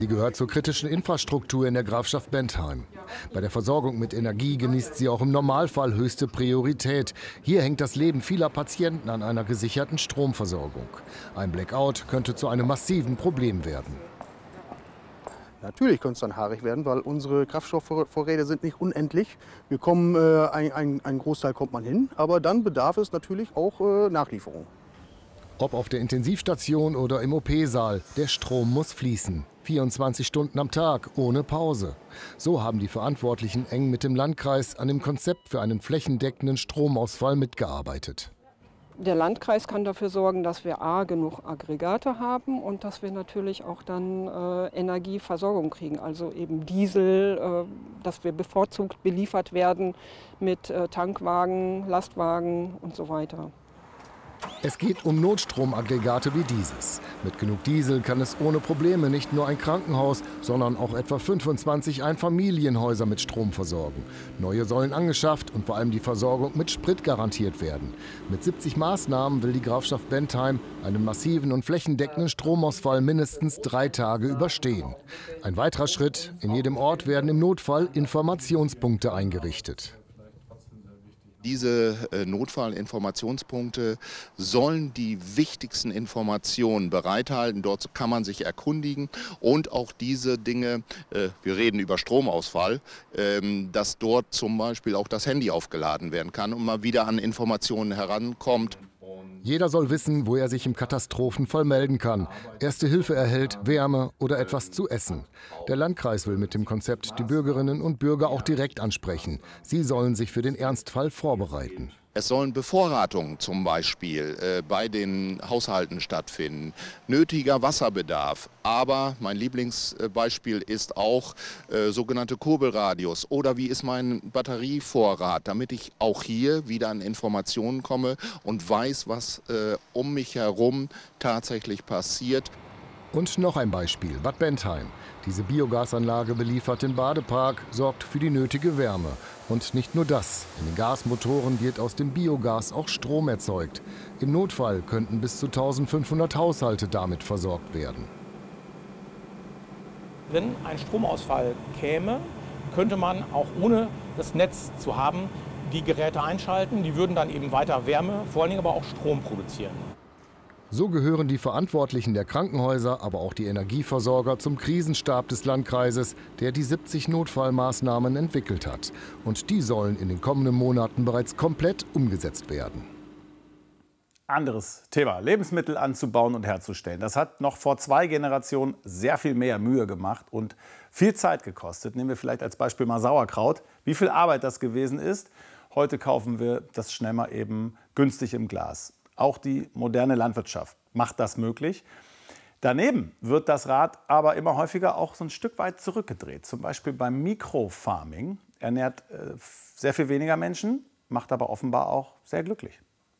Sie gehört zur kritischen Infrastruktur in der Grafschaft Bentheim. Bei der Versorgung mit Energie genießt sie auch im Normalfall höchste Priorität. Hier hängt das Leben vieler Patienten an einer gesicherten Stromversorgung. Ein Blackout könnte zu einem massiven Problem werden. Natürlich könnte es dann haarig werden, weil unsere Kraftstoffvorräte sind nicht unendlich. Wir kommen, ein Großteil kommt man hin, aber dann bedarf es natürlich auch Nachlieferung. Ob auf der Intensivstation oder im OP-Saal, der Strom muss fließen. 24 Stunden am Tag, ohne Pause. So haben die Verantwortlichen eng mit dem Landkreis an dem Konzept für einen flächendeckenden Stromausfall mitgearbeitet. Der Landkreis kann dafür sorgen, dass wir genug Aggregate haben und dass wir natürlich auch dann Energieversorgung kriegen. Also eben Diesel, dass wir bevorzugt beliefert werden mit Tankwagen, Lastwagen und so weiter. Es geht um Notstromaggregate wie dieses. Mit genug Diesel kann es ohne Probleme nicht nur ein Krankenhaus, sondern auch etwa 25 Einfamilienhäuser mit Strom versorgen. Neue sollen angeschafft und vor allem die Versorgung mit Sprit garantiert werden. Mit 70 Maßnahmen will die Grafschaft Bentheim einen massiven und flächendeckenden Stromausfall mindestens 3 Tage überstehen. Ein weiterer Schritt: In jedem Ort werden im Notfall Informationspunkte eingerichtet. Diese Notfallinformationspunkte sollen die wichtigsten Informationen bereithalten. Dort kann man sich erkundigen und auch diese Dinge, wir reden über Stromausfall, dass dort zum Beispiel auch das Handy aufgeladen werden kann und mal wieder an Informationen herankommt. Jeder soll wissen, wo er sich im Katastrophenfall melden kann, Erste Hilfe erhält, Wärme oder etwas zu essen. Der Landkreis will mit dem Konzept die Bürgerinnen und Bürger auch direkt ansprechen. Sie sollen sich für den Ernstfall vorbereiten. Es sollen Bevorratungen zum Beispiel bei den Haushalten stattfinden, nötiger Wasserbedarf. Aber mein Lieblingsbeispiel ist auch sogenannte Kurbelradios oder wie ist mein Batterievorrat, damit ich auch hier wieder an Informationen komme und weiß, was um mich herum tatsächlich passiert. Und noch ein Beispiel, Bad Bentheim. Diese Biogasanlage beliefert den Badepark, sorgt für die nötige Wärme. Und nicht nur das, in den Gasmotoren wird aus dem Biogas auch Strom erzeugt. Im Notfall könnten bis zu 1500 Haushalte damit versorgt werden. Wenn ein Stromausfall käme, könnte man auch ohne das Netz zu haben, die Geräte einschalten. Die würden dann eben weiter Wärme, vor allen Dingen aber auch Strom produzieren. So gehören die Verantwortlichen der Krankenhäuser, aber auch die Energieversorger zum Krisenstab des Landkreises, der die 70 Notfallmaßnahmen entwickelt hat. Und die sollen in den kommenden Monaten bereits komplett umgesetzt werden. Anderes Thema: Lebensmittel anzubauen und herzustellen. Das hat noch vor 2 Generationen sehr viel mehr Mühe gemacht und viel Zeit gekostet. Nehmen wir vielleicht als Beispiel mal Sauerkraut. Wie viel Arbeit das gewesen ist. Heute kaufen wir das schnell mal eben günstig im Glas. Auch die moderne Landwirtschaft macht das möglich. Daneben wird das Rad aber immer häufiger auch so ein Stück weit zurückgedreht. Zum Beispiel beim Mikrofarming. Ernährt sehr viel weniger Menschen, macht aber offenbar auch sehr glücklich.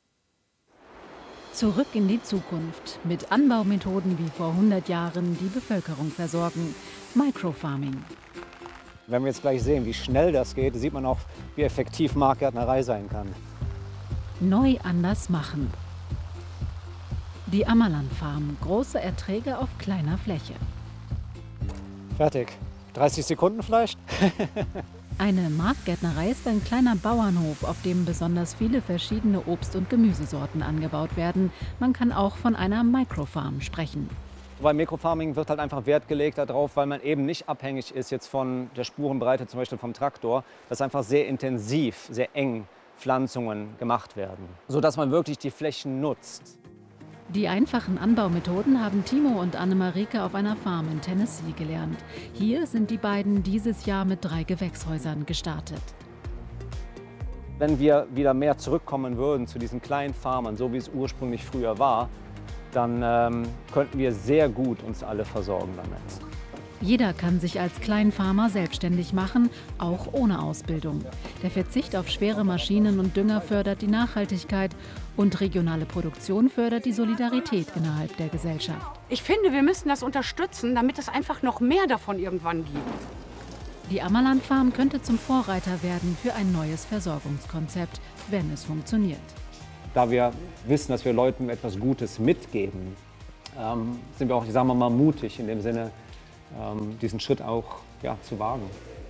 Zurück in die Zukunft. Mit Anbaumethoden wie vor 100 Jahren die Bevölkerung versorgen. Microfarming. Wenn wir jetzt gleich sehen, wie schnell das geht, sieht man auch, wie effektiv Marktgärtnerei sein kann. Neu anders machen. Die Ammerland Farm. Große Erträge auf kleiner Fläche. Fertig. 30 Sekunden vielleicht? Eine Marktgärtnerei ist ein kleiner Bauernhof, auf dem besonders viele verschiedene Obst- und Gemüsesorten angebaut werden. Man kann auch von einer Microfarm sprechen. Beim Mikrofarming wird halt einfach Wert gelegt darauf, weil man eben nicht abhängig ist jetzt von der Spurenbreite, zum Beispiel vom Traktor, dass einfach sehr intensiv, sehr eng Pflanzungen gemacht werden, sodass man wirklich die Flächen nutzt. Die einfachen Anbaumethoden haben Timo und Annemarike auf einer Farm in Tennessee gelernt. Hier sind die beiden dieses Jahr mit 3 Gewächshäusern gestartet. Wenn wir wieder mehr zurückkommen würden zu diesen kleinen Farmern, so wie es ursprünglich früher war, dann könnten wir sehr gut uns alle versorgen damit. Jeder kann sich als Kleinfarmer selbstständig machen, auch ohne Ausbildung. Der Verzicht auf schwere Maschinen und Dünger fördert die Nachhaltigkeit und regionale Produktion fördert die Solidarität innerhalb der Gesellschaft. Ich finde, wir müssen das unterstützen, damit es einfach noch mehr davon irgendwann gibt. Die Ammerland Farm könnte zum Vorreiter werden für ein neues Versorgungskonzept, wenn es funktioniert. Da wir wissen, dass wir Leuten etwas Gutes mitgeben, sind wir auch, sagen wir mal, mutig in dem Sinne, diesen Schritt auch zu wagen.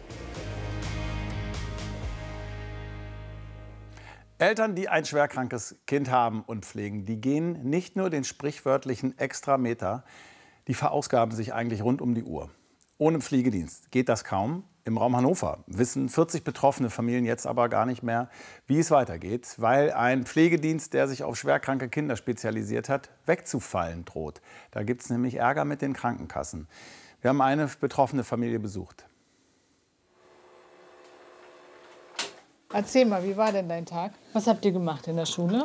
Eltern, die ein schwerkrankes Kind haben und pflegen, die gehen nicht nur den sprichwörtlichen Extrameter, die verausgaben sich eigentlich rund um die Uhr. Ohne Pflegedienst geht das kaum. Im Raum Hannover wissen 40 betroffene Familien jetzt aber gar nicht mehr, wie es weitergeht, weil ein Pflegedienst, der sich auf schwerkranke Kinder spezialisiert hat, wegzufallen droht. Da gibt es nämlich Ärger mit den Krankenkassen. Wir haben eine betroffene Familie besucht. Erzähl mal, wie war denn dein Tag? Was habt ihr gemacht in der Schule?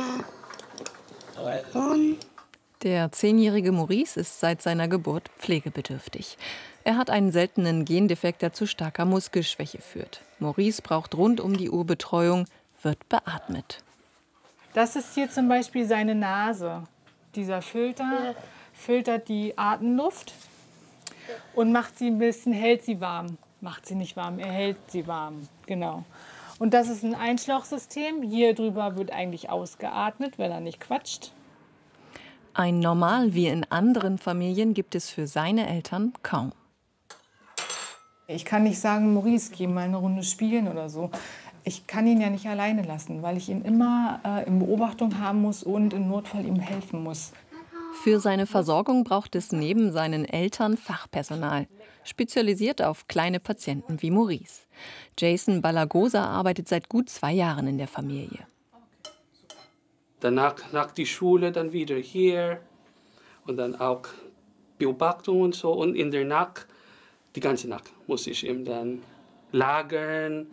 Der 10-jährige Maurice ist seit seiner Geburt pflegebedürftig. Er hat einen seltenen Gendefekt, der zu starker Muskelschwäche führt. Maurice braucht rund um die Uhr Betreuung, wird beatmet. Das ist hier zum Beispiel seine Nase. Dieser Filter filtert die Atemluft und macht sie ein bisschen, hält sie warm. Macht sie nicht warm, er hält sie warm, genau. Und das ist ein Einschlauchsystem. Hier drüber wird eigentlich ausgeatmet, wenn er nicht quatscht. Ein Normal wie in anderen Familien gibt es für seine Eltern kaum. Ich kann nicht sagen, Maurice, geh mal eine Runde spielen oder so. Ich kann ihn ja nicht alleine lassen, weil ich ihn immer in Beobachtung haben muss und im Notfall ihm helfen muss. Für seine Versorgung braucht es neben seinen Eltern Fachpersonal, spezialisiert auf kleine Patienten wie Maurice. Jason Balagosa arbeitet seit gut 2 Jahren in der Familie. Danach nach die Schule dann wieder hier und dann auch Beobachtung und so. Und in der Nacht, die ganze Nacht, muss ich ihm dann lagern,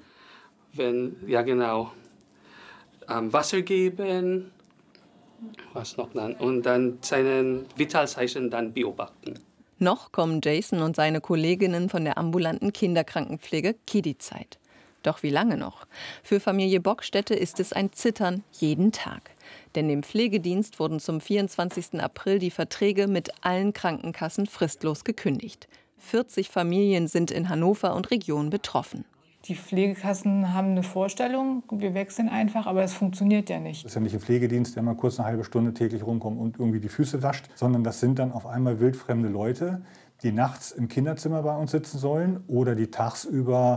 Wasser geben, was noch dann, und dann seinen Vitalzeichen dann beobachten. Noch kommen Jason und seine Kolleginnen von der ambulanten Kinderkrankenpflege Kiddi-Zeit. Doch wie lange noch? Für Familie Bockstätte ist es ein Zittern jeden Tag. Denn dem Pflegedienst wurden zum 24. April die Verträge mit allen Krankenkassen fristlos gekündigt. 40 Familien sind in Hannover und Region betroffen. Die Pflegekassen haben eine Vorstellung, wir wechseln einfach, aber es funktioniert ja nicht. Das ist ja nicht ein Pflegedienst, der mal kurz eine halbe Stunde täglich rumkommt und irgendwie die Füße wascht, sondern das sind dann auf einmal wildfremde Leute, die nachts im Kinderzimmer bei uns sitzen sollen oder die tagsüber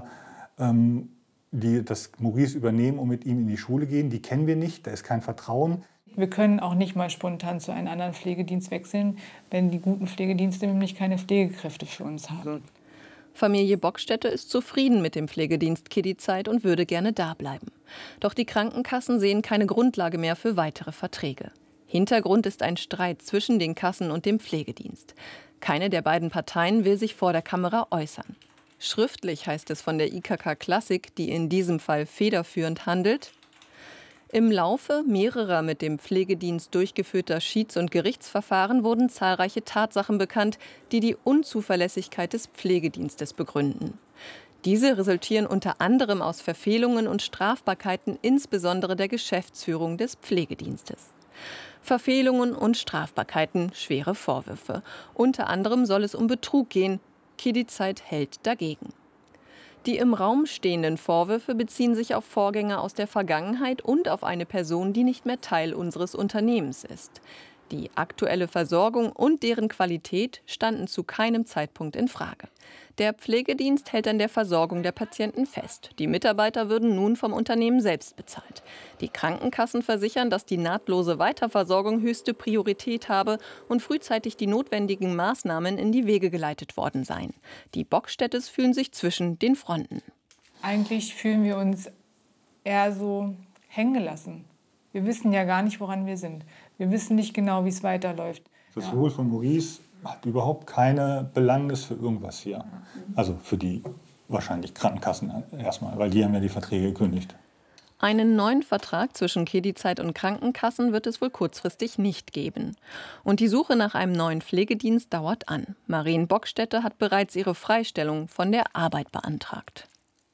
die das Maurice übernehmen und mit ihm in die Schule gehen. Die kennen wir nicht, da ist kein Vertrauen. Wir können auch nicht mal spontan zu einem anderen Pflegedienst wechseln, wenn die guten Pflegedienste nämlich keine Pflegekräfte für uns haben. Familie Bockstätte ist zufrieden mit dem Pflegedienst Kiddi-Zeit und würde gerne da bleiben. Doch die Krankenkassen sehen keine Grundlage mehr für weitere Verträge. Hintergrund ist ein Streit zwischen den Kassen und dem Pflegedienst. Keine der beiden Parteien will sich vor der Kamera äußern. Schriftlich heißt es von der IKK Klassik, die in diesem Fall federführend handelt: Im Laufe mehrerer mit dem Pflegedienst durchgeführter Schieds- und Gerichtsverfahren wurden zahlreiche Tatsachen bekannt, die die Unzuverlässigkeit des Pflegedienstes begründen. Diese resultieren unter anderem aus Verfehlungen und Strafbarkeiten, insbesondere der Geschäftsführung des Pflegedienstes. Verfehlungen und Strafbarkeiten, schwere Vorwürfe. Unter anderem soll es um Betrug gehen. Kiddi-Zeit hält dagegen. Die im Raum stehenden Vorwürfe beziehen sich auf Vorgänge aus der Vergangenheit und auf eine Person, die nicht mehr Teil unseres Unternehmens ist. Die aktuelle Versorgung und deren Qualität standen zu keinem Zeitpunkt in Frage. Der Pflegedienst hält an der Versorgung der Patienten fest. Die Mitarbeiter würden nun vom Unternehmen selbst bezahlt. Die Krankenkassen versichern, dass die nahtlose Weiterversorgung höchste Priorität habe und frühzeitig die notwendigen Maßnahmen in die Wege geleitet worden seien. Die Bockstättes fühlen sich zwischen den Fronten. Eigentlich fühlen wir uns eher so hängen gelassen. Wir wissen ja gar nicht, woran wir sind. Wir wissen nicht genau, wie es weiterläuft. Das Wohl von Maurice hat überhaupt keine Belangnis für irgendwas hier. Also für die wahrscheinlich Krankenkassen erstmal, weil die haben ja die Verträge gekündigt. Einen neuen Vertrag zwischen Kiddi-Zeit und Krankenkassen wird es wohl kurzfristig nicht geben. Und die Suche nach einem neuen Pflegedienst dauert an. Marien Bockstätte hat bereits ihre Freistellung von der Arbeit beantragt.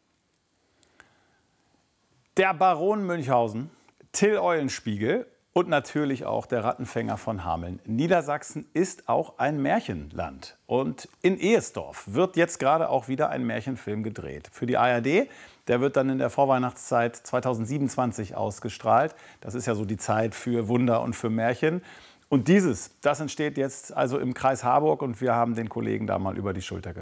Der Baron Münchhausen, Till Eulenspiegel und natürlich auch der Rattenfänger von Hameln. Niedersachsen ist auch ein Märchenland. Und in Ehesdorf wird jetzt gerade auch wieder ein Märchenfilm gedreht. Für die ARD, der wird dann in der Vorweihnachtszeit 2027 ausgestrahlt. Das ist ja so die Zeit für Wunder und für Märchen. Und das entsteht jetzt also im Kreis Harburg und wir haben den Kollegen da mal über die Schulter geschaut.